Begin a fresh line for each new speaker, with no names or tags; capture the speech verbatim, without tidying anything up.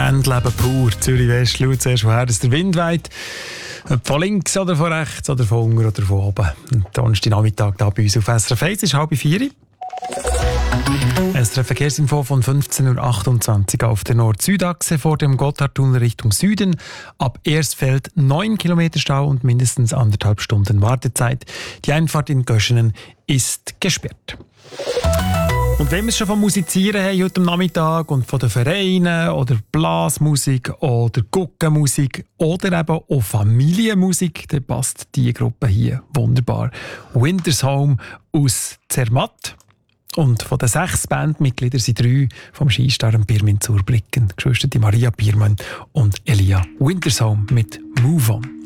Landleben pur. Zürich West, schaut zuerst, woher es der Wind weht. Ob von links oder von rechts oder von unten oder von oben. Donnerstag Nachmittag hier bei uns auf S R F eins ist halb vier. S R F Verkehrsinfo von fünfzehn Uhr achtundzwanzig auf der Nord-Süd-Achse vor dem Gotthardtunnel Richtung Süden. Ab Erstfeld neun Kilometer Stau und mindestens anderthalb Stunden Wartezeit. Die Einfahrt in Göschenen ist gesperrt. Und wenn wir es schon vom Musizieren haben heute am Nachmittag und von den Vereinen oder Blasmusik oder Guckenmusik oder eben auch Familienmusik, dann passt diese Gruppe hier wunderbar. Winter's Home aus Zermatt. Und von den sechs Bandmitgliedern sind drei vom Skistar Pirmin Zurbrücken, Geschwister Maria Biermann und Elia Winter's Home mit Move On.